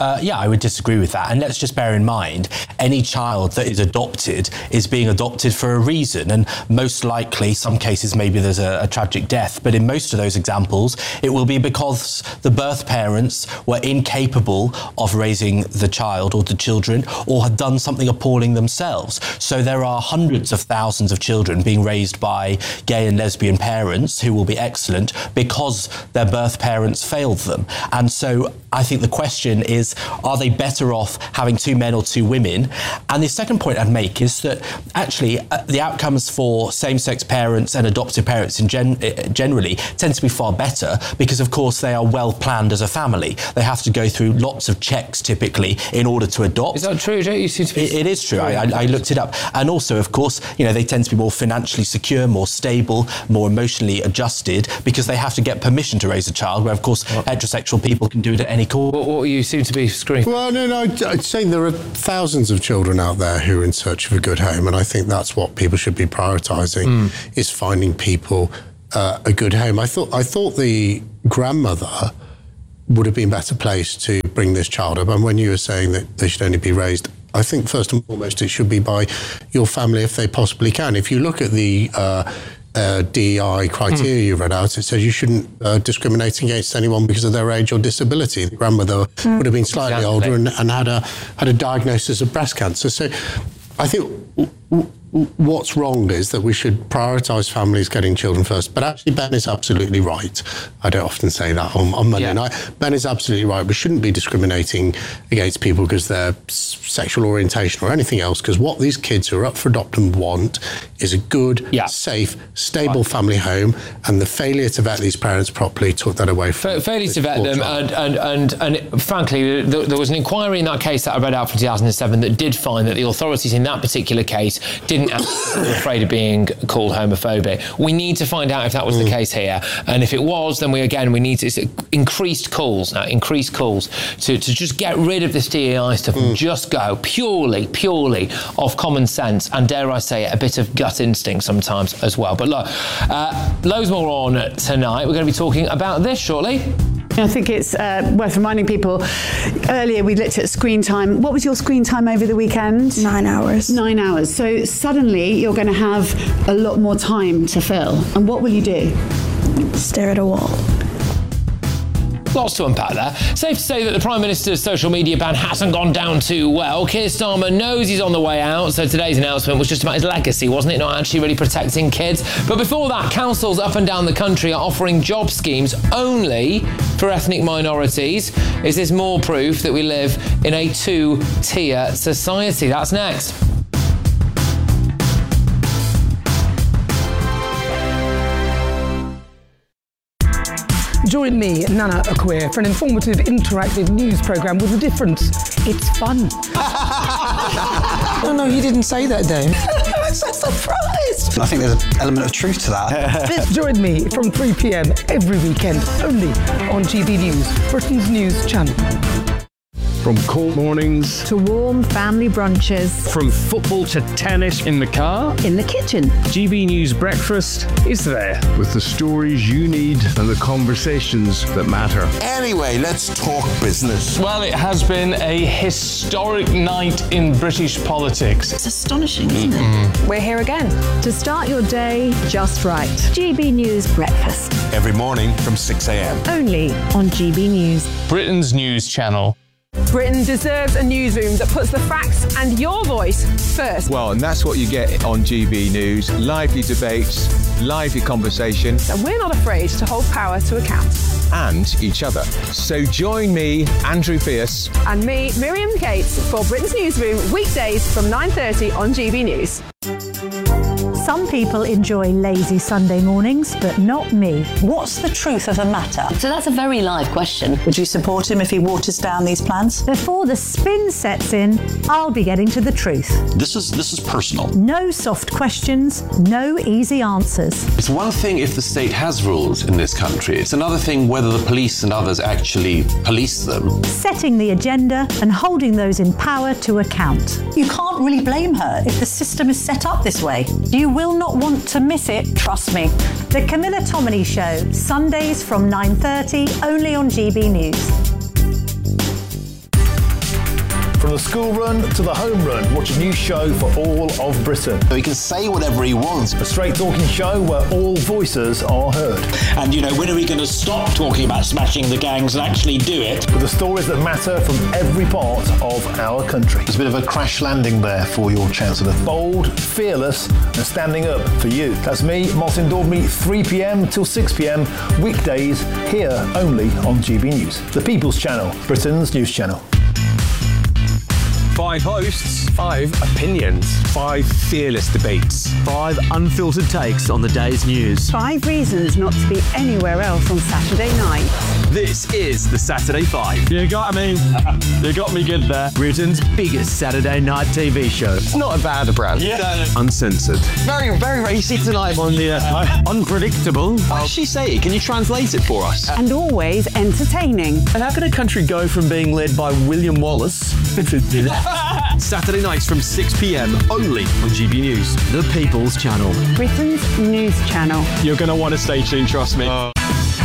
Uh, yeah, I would disagree with that. And let's just bear in mind, any child that is adopted is being adopted for a reason. And most likely, some cases, maybe there's a, a tragic death. But in most of those examples, it will be because the birth parents were incapable of raising the child or the children, or had done something appalling themselves. So there are hundreds of thousands of children being raised by gay and lesbian parents who will be excellent because their birth parents failed them. And so I think the question is, are they better off having two men or two women? And the second point I'd make is that actually uh, the outcomes for same-sex parents and adoptive parents in gen- uh, generally tend to be far better because, of course, they are well planned as a family. They have to go through lots of checks typically in order to adopt. Is that true? Don't you seem to be... It, it is true. I, I, I looked it up. And also, of course, you know, they tend to be more financially secure, more stable, more emotionally adjusted because they have to get permission to raise a child, where, of course, what? heterosexual people can do it at any cost. What, what you seem to be screaming? Well, no, no, I'd, I'd say there are thousands of children out there who are in search of a good home, and I think that's what people should be prioritising, mm. is finding people uh, a good home. I thought, I thought the grandmother would have been better placed to bring this child up, and when you were saying that they should only be raised, I think first and foremost it should be by your family if they possibly can. If you look at the uh, uh, D E I criteria mm. you read out, it says you shouldn't uh, discriminate against anyone because of their age or disability. The grandmother mm. would have been slightly exactly. older and, and had a had a diagnosis of breast cancer. So I think w- w- what's wrong is that we should prioritise families getting children first. But actually, Ben is absolutely right. I don't often say that on, on Monday yeah. night. Ben is absolutely right. We shouldn't be discriminating against people because their sexual orientation or anything else, because what these kids who are up for adoption want is a good, yeah. safe, stable right. family home, and the failure to vet these parents properly took that away from F- Failure to vet them, and, and, and, and frankly, there, there was an inquiry in that case that I read out from two thousand seven that did find that the authorities in that particular case didn't were afraid of being called homophobic. We need to find out if that was mm. the case here, and if it was, then we again we need to it's increased calls now, increased calls to, to just get rid of this D E I stuff mm. and just go purely, purely off common sense and, dare I say it, a bit of gut instinct sometimes as well. But look, uh, loads more on tonight. We're going to be talking about this shortly. I think it's uh, worth reminding people, earlier we looked at screen time. What was your screen time over the weekend? Nine hours. Nine hours. So suddenly you're going to have a lot more time to fill. And what will you do? Stare at a wall. Lots to unpack there. Safe to say that the Prime Minister's social media ban hasn't gone down too well. Keir Starmer knows he's on the way out, so today's announcement was just about his legacy, wasn't it? Not actually really protecting kids. But before that, councils up and down the country are offering job schemes only for ethnic minorities. Is this more proof that we live in a two-tier society? That's next. Join me, Nana Akwe, for an informative, interactive news programme with a difference. It's fun. No, no, you didn't say that, Dave. I'm so surprised. I think there's an element of truth to that. Join me from three p.m. every weekend, only on G B News, Britain's news channel. From cold mornings to warm family brunches, from football to tennis in the car, in the kitchen, G B News Breakfast is there with the stories you need and the conversations that matter. Anyway, let's talk business. Well, it has been a historic night in British politics. It's astonishing, isn't it? We're here again to start your day just right. G B News Breakfast. Every morning from six a.m. Only on G B News. Britain's news channel. Britain deserves a newsroom that puts the facts and your voice first. Well, and that's what you get on G B News. Lively debates, lively conversation. And we're not afraid to hold power to account. And each other. So join me, Andrew Pierce. And me, Miriam Gates, for Britain's Newsroom, weekdays from nine thirty on G B News. Some people enjoy lazy Sunday mornings, but not me. What's the truth of the matter? So that's a very live question. Would you support him if he waters down these plans? Before the spin sets in, I'll be getting to the truth. This is this is personal. No soft questions, no easy answers. It's one thing if the state has rules in this country. It's another thing whether the police and others actually police them. Setting the agenda and holding those in power to account. You can't really blame her if the system is set up this way. You will not want to miss it, trust me. The Camilla Tominey Show, Sundays from nine thirty, only on G B News. school run to the home run, watch a new show for all of Britain. So he can say whatever he wants. A straight talking show where all voices are heard. And, you know, when are we going to stop talking about smashing the gangs and actually do it? With the stories that matter from every part of our country. There's a bit of a crash landing there for your Chancellor. Bold, fearless and standing up for you. That's me, Martin Daubney, three p.m. till six p.m. weekdays here only on G B News. The People's Channel, Britain's news channel. Five hosts, five opinions, five fearless debates, five unfiltered takes on the day's news. Five reasons not to be anywhere else on Saturday night. This is the Saturday Five. You got me. You got me good there. Britain's biggest Saturday night T V show. It's not a bad brand. Yeah. Uncensored. Very, very racy tonight on the uh, unpredictable. What did she say? Can you translate it for us? And always entertaining. And how can a country go from being led by William Wallace Saturday nights from six p.m. only on G B News. The People's Channel. Britain's news channel. You're going to want to stay tuned, trust me. Uh.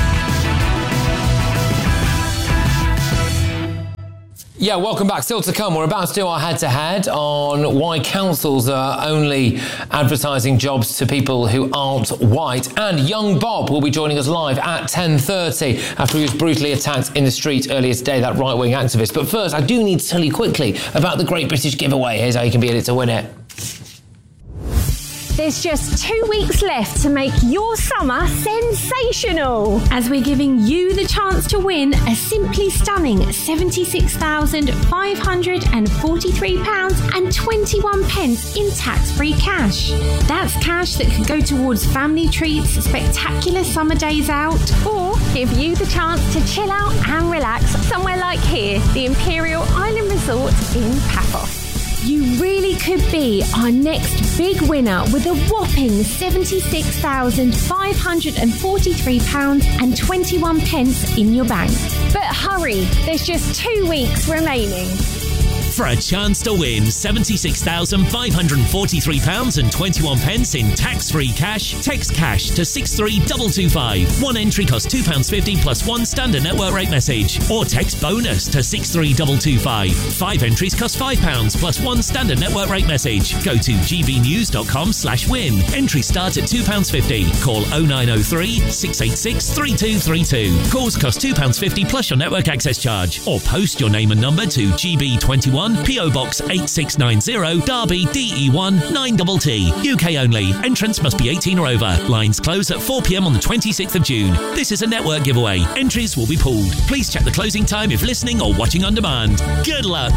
Yeah, welcome back. Still to come, we're about to do our head-to-head on why councils are only advertising jobs to people who aren't white. And young Bob will be joining us live at ten thirty after he was brutally attacked in the street earlier today, that right-wing activist. But first, I do need to tell you quickly about the Great British Giveaway. Here's how you can be in it to win it. There's just two weeks left to make your summer sensational, as we're giving you the chance to win a simply stunning seventy-six thousand five hundred forty-three pounds and twenty-one pence in tax-free cash. That's cash that could go towards family treats, spectacular summer days out, or give you the chance to chill out and relax somewhere like here, the Imperial Island Resort in Paphos. You really could be our next big winner with a whopping seventy-six thousand five hundred forty-three pounds and twenty-one pence in your bank. But hurry, there's just two weeks remaining. For a chance to win seventy-six thousand five hundred forty-three pounds and twenty-one pence in tax-free cash, text cash to six three two two five. One entry costs two pounds fifty plus one standard network rate message. Or text bonus to six three two two five. Five entries cost five pounds plus one standard network rate message. Go to gbnews.com slash win. Entry start at two pounds fifty. Call oh nine oh three, six eight six, three two three two. Calls cost two pounds fifty plus your network access charge. Or post your name and number to G B twenty-one, P O Box eight six nine zero, Derby, D E one nine T T. U K only. Entrance must be eighteen or over. Lines close at four p.m. on the twenty-sixth of June. This is a network giveaway. Entries will be pulled. Please check the closing time if listening or watching on demand. Good luck.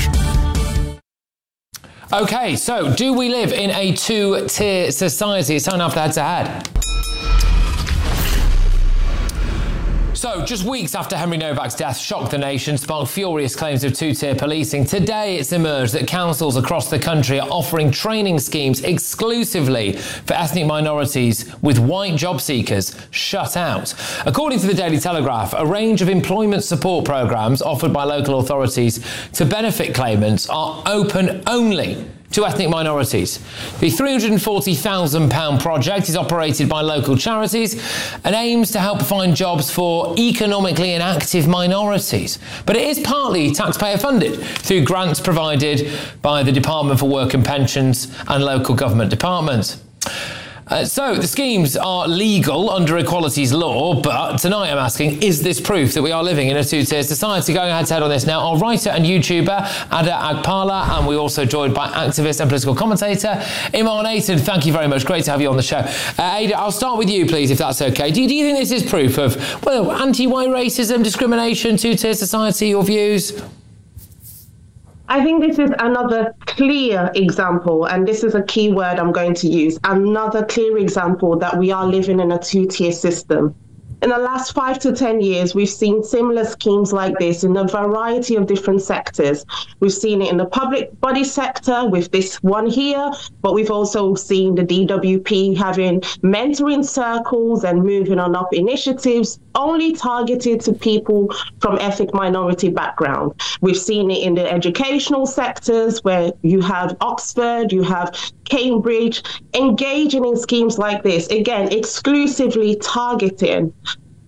OK, so do we live in a two-tier society? It's time now for the head-to-head. So, just weeks after Henry Novak's death shocked the nation, sparked furious claims of two-tier policing, today it's emerged that councils across the country are offering training schemes exclusively for ethnic minorities, with white job seekers shut out. According to the Daily Telegraph, a range of employment support programmes offered by local authorities to benefit claimants are open only to ethnic minorities. The three hundred forty thousand pounds project is operated by local charities and aims to help find jobs for economically inactive minorities. But it is partly taxpayer funded through grants provided by the Department for Work and Pensions and local government departments. Uh, so the schemes are legal under equalities law, but tonight I'm asking, is this proof that we are living in a two-tier society? Going head to head on this now, our writer and YouTuber, Ada Agpala, and we're also joined by activist and political commentator, Iman Aitan. Thank you very much. Great to have you on the show. Uh, Ada, I'll start with you, please, if that's okay. Do you, do you think this is proof of, well, anti-white racism, discrimination, two-tier society, your views? I think this is another clear example, and this is a key word I'm going to use, another clear example that we are living in a two-tier system. In the last five to ten years, we've seen similar schemes like this in a variety of different sectors. We've seen it in the public body sector with this one here, but we've also seen the D W P having mentoring circles and moving on up initiatives only targeted to people from ethnic minority background. We've seen it in the educational sectors where you have Oxford, you have Cambridge, engaging in schemes like this, again, exclusively targeting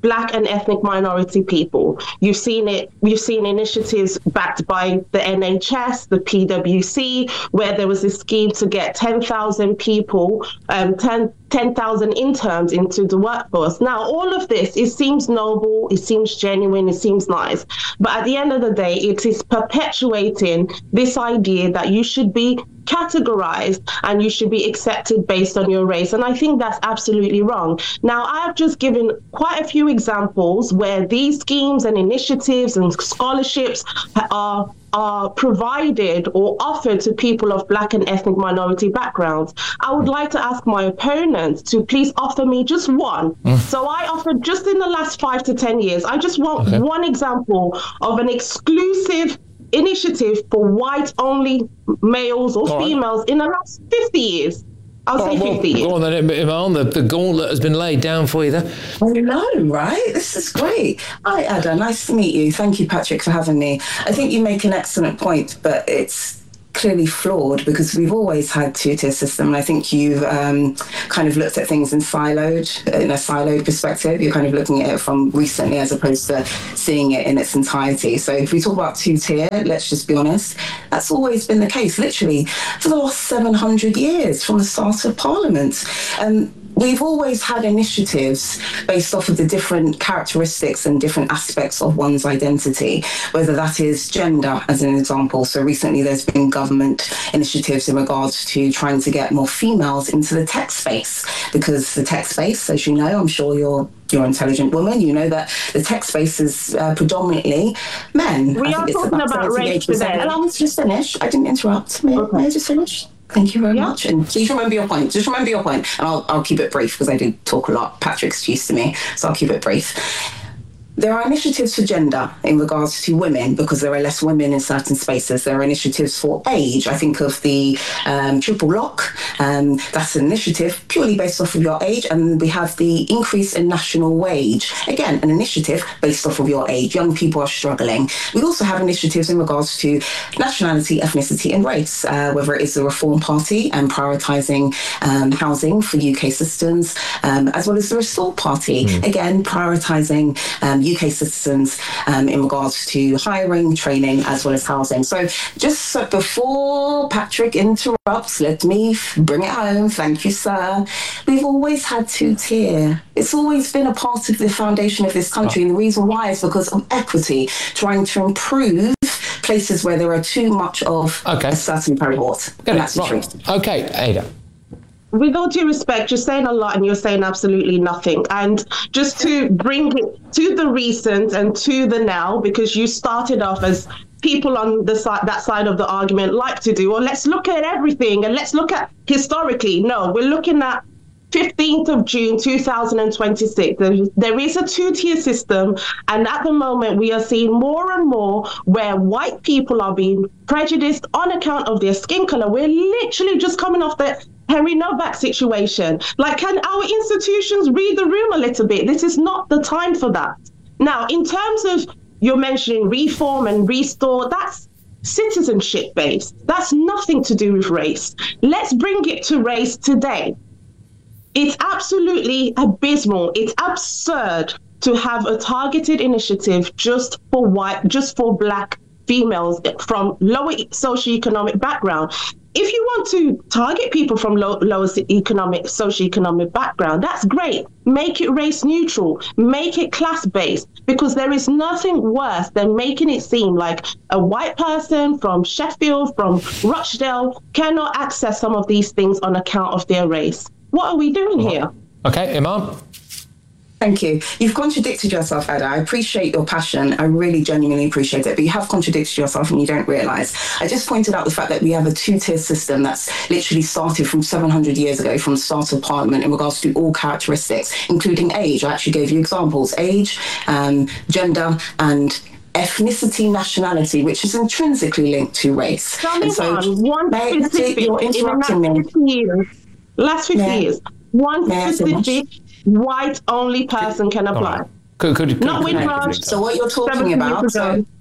Black and ethnic minority people. You've seen it, we've seen initiatives backed by the N H S, the P W C, where there was a scheme to get ten thousand people, um, ten thousand interns into the workforce. Now, all of this, it seems noble, it seems genuine, it seems nice. But at the end of the day, it is perpetuating this idea that you should be categorized and you should be accepted based on your race. And I think that's absolutely wrong. Now, I've just given quite a few examples where these schemes and initiatives and scholarships are are provided or offered to people of Black and ethnic minority backgrounds. I would like to ask my opponents to please offer me just one. Mm. So I offered just in the last five to ten years, I just want okay. one example of an exclusive initiative for white-only males or All females right. in the last fifty years. I'll oh, say well, fifty years. Go on then, Iman. The, the gauntlet has been laid down for you there. I know, right? This is great. Hi, Ada. Nice to meet you. Thank you, Patrick, for having me. I think you make an excellent point, but it's clearly flawed because we've always had two-tier system, and I think you've um, kind of looked at things in siloed, in a siloed perspective. You're kind of looking at it from recently as opposed to seeing it in its entirety. So if we talk about two-tier, let's just be honest, that's always been the case, literally, for the last seven hundred years from the start of Parliament. Um, We've always had initiatives based off of the different characteristics and different aspects of one's identity, whether that is gender, as an example. So recently there's been government initiatives in regards to trying to get more females into the tech space, because the tech space, as you know, I'm sure you're you're an intelligent woman, you know that the tech space is uh, predominantly men. We I are talking about, about race today. Allow me to just finish. I didn't interrupt. May, okay. may I just finish? Thank you very yeah. much. And please remember your point. Just remember your point. And I'll, I'll keep it brief because I do talk a lot. Patrick's used to me, so I'll keep it brief. There are initiatives for gender in regards to women because there are less women in certain spaces. There are initiatives for age. I think of the um, triple lock. Um, that's an initiative purely based off of your age. And we have the increase in national wage. Again, an initiative based off of your age. Young people are struggling. We also have initiatives in regards to nationality, ethnicity and race, uh, whether it is the Reform Party and prioritising um, housing for U K citizens, um, as well as the Restore Party. Mm. Again, prioritising um, U K citizens um, in regards to hiring, training, as well as housing. So just so before Patrick interrupts, let me bring it home. Thank you, sir. We've always had two-tier. It's always been a part of the foundation of this country. Oh. And the reason why is because of equity, trying to improve places where there are too much of okay. a certain cohort. And that's the truth. Okay, Ada. With all due respect, you're saying a lot and you're saying absolutely nothing. And just to bring it to the recent and to the now, because you started off as people on the side, that side of the argument like to do, well, let's look at everything and let's look at historically. No, we're looking at fifteenth of June two thousand twenty-six. There, there is a two-tier system, and at the moment we are seeing more and more where white people are being prejudiced on account of their skin color. We're literally just coming off the Henry Novak situation. Like, can our institutions read the room a little bit? This is not the time for that. Now, in terms of you're mentioning reform and restore, that's citizenship based. That's nothing to do with race. Let's bring it to race today. It's absolutely abysmal. It's absurd to have a targeted initiative just for white, just for Black females from lower socioeconomic background. If you want to target people from low, lower economic, socioeconomic background, that's great. Make it race neutral, make it class based, because there is nothing worse than making it seem like a white person from Sheffield, from Rochdale cannot access some of these things on account of their race. What are we doing here? Okay, Iman. Thank you. You've contradicted yourself, Ada. I appreciate your passion. I really genuinely appreciate it. But you have contradicted yourself and you don't realise. I just pointed out the fact that we have a two-tier system that's literally started from seven hundred years ago, from the start of Parliament, in regards to all characteristics, including age. I actually gave you examples. Age, um, gender, and ethnicity, nationality, which is intrinsically linked to race. Tell me and so, one, one specific, you're interrupting in the last me. fifty years, last fifty yeah. years, one yeah, specific white-only person can apply. Right. Could, could, could, Not with Raj. So what you're talking about, so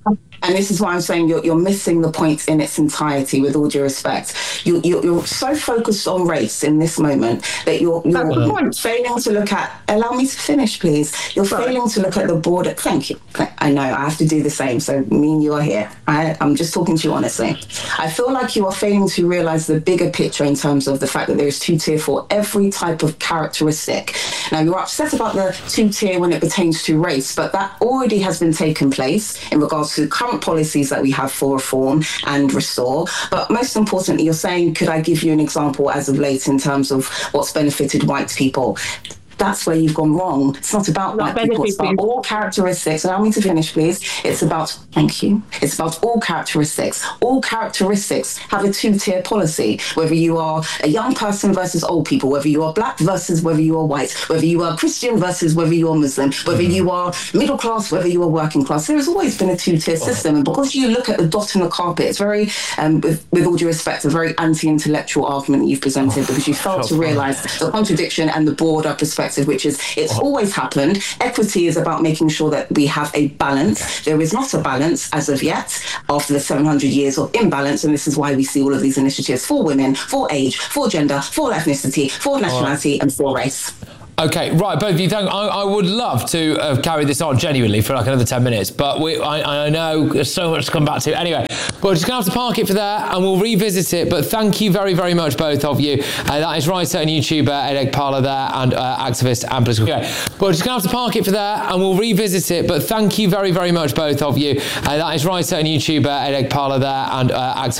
And this is why I'm saying you're, you're missing the point in its entirety, with all due respect. You, you're, you're so focused on race in this moment that you're, you're failing to look at, allow me to finish, please. You're Sorry. failing to look at the broader, thank you. I know, I have to do the same, so me and you are here. I, I'm just talking to you honestly. I feel like you are failing to realise the bigger picture in terms of the fact that there is two-tier for every type of characteristic. Now, you're upset about the two-tier when it pertains to race, but that already has been taken place in regards to current policies that we have for reform and restore. But most importantly, you're saying, could I give you an example as of late in terms of what's benefited white people? That's where you've gone wrong. It's not about white people. It's about all characteristics. Allow me to finish, please. It's about, thank you. It's about all characteristics. All characteristics have a two-tier policy, whether you are a young person versus old people, whether you are black versus whether you are white, whether you are Christian versus whether you are Muslim, whether you are middle class, whether you are working class. There has always been a two-tier system. And because you look at the dot on the carpet, it's very, um, with, with all due respect, a very anti-intellectual argument that you've presented, because you failed to realise the contradiction and the broader perspective, which is it's always happened. Equity is about making sure that we have a balance. There is not a balance as of yet after the seven hundred years of imbalance, and this is why we see all of these initiatives for women, for age, for gender, for ethnicity, for nationality, and for race. Okay, right, both of you, thank, I, I would love to uh, carry this on genuinely for like another ten minutes, but we, I, I know there's so much to come back to. Anyway, we're just going to have to park it for there and we'll revisit it, but thank you very, very much, both of you. Uh, that is writer and YouTuber Edeg Parla there, and uh, activist and political. Okay, but we're just going to have to park it for there and we'll revisit it, but thank you very, very much, both of you. Uh, that is writer and YouTuber Edeg Parla there, and uh, activist